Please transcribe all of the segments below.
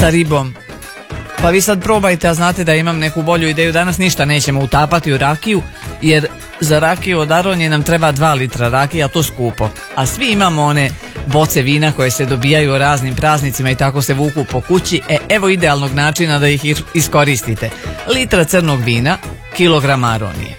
sa ribom. Pa vi sad probajte, a znate da imam neku bolju ideju. Danas ništa nećemo utapati u rakiju, jer za rakiju od Aronije nam treba 2 litra rakije, a to skupo. A svi imamo one boce vina koje se dobijaju o raznim praznicima i tako se vuku po kući. Evo idealnog načina da ih iskoristite. Litra crnog vina, kilogram Aronije,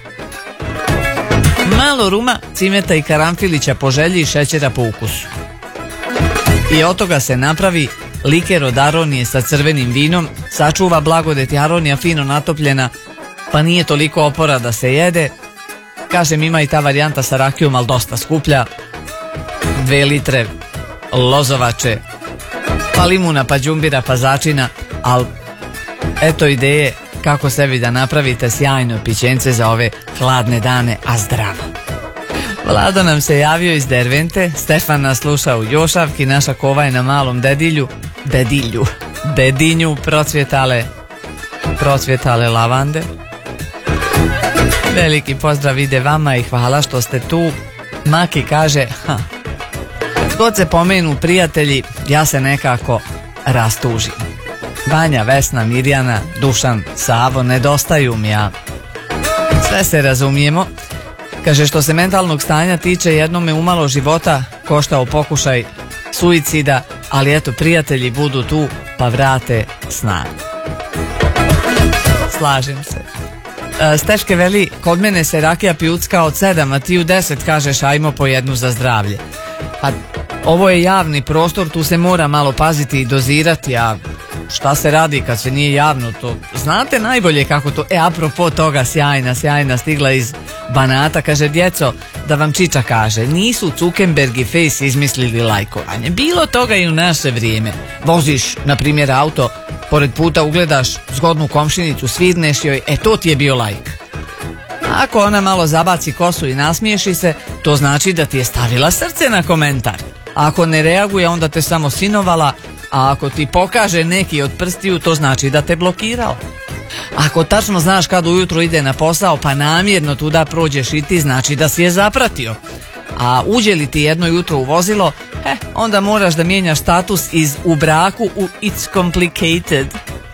malo ruma, cimeta i karanfilića po želji i šećera po ukusu. I od toga se napravi liker od Aronije sa crvenim vinom, sačuva blagodet Aronija fino natopljena, pa nije toliko opora da se jede. Kažem, ima i ta varijanta sa rakijom, ali dosta skuplja. 2 litre lozovače, pa limuna, pa đumbira, pa začina, ali eto ideje kako sebi da napravite sjajno pićence za ove hladne dane, a zdravo. Vlado nam se javio iz Dervente, Stefan nas sluša u Jošavki, naša kova je na malom dedinju procvjetale lavande. Veliki pozdrav ide vama i hvala što ste tu. Maki kaže, god se pomenu prijatelji, ja se nekako rastužim. Vanja, Vesna, Mirjana, Dušan, Savo, nedostaju mi ja. Sve se razumijemo. Kaže, što se mentalnog stanja tiče, jednome umalo života koštao pokušaj suicida, ali eto, prijatelji budu tu pa vrate snagu. Slažem se. Steške veli, kod mene se rakija pijucka od 7, a ti u 10 kažeš ajmo po jednu za zdravlje. Pa ovo je javni prostor, tu se mora malo paziti i dozirati, a šta se radi kad se nije javno, to znate najbolje kako to. Apropo toga, sjajna stigla iz Banata, kaže, djeco, da vam Čiča kaže, nisu Zuckerberg i Face izmislili lajkovanje, bilo toga i u naše vrijeme. Voziš, na primjer, auto, pored puta ugledaš zgodnu komšinicu, svirneš joj, to ti je bio lajk. Ako ona malo zabaci kosu i nasmiješi se, to znači da ti je stavila srce na komentar. Ako ne reaguje, onda te samo sinovala, a ako ti pokaže neki od prstiju, to znači da te blokirao. Ako tačno znaš kad ujutro ide na posao, pa namjerno tuda prođeš i ti, znači da si je zapratio. A uđe li ti jedno jutro u vozilo, onda moraš da mijenjaš status iz u braku u it's complicated.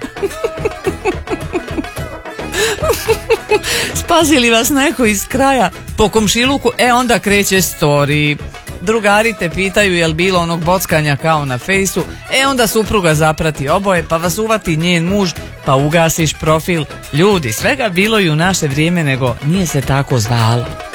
Spazi li vas neko iz kraja po komšiluku, onda kreće story. Drugari te pitaju jel bilo onog bockanja kao na fejsu, onda supruga zaprati oboje, pa vas uvati njen muž, pa ugasiš profil. Ljudi, svega bilo i u naše vrijeme, nego nije se tako zvalo.